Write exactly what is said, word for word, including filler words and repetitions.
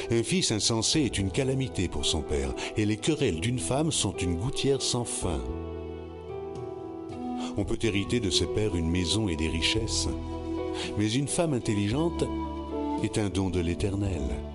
Un fils insensé est une calamité pour son père, et les querelles d'une femme sont une gouttière sans fin. On peut hériter de ses pères une maison et des richesses, mais une femme intelligente est un don de l'Éternel.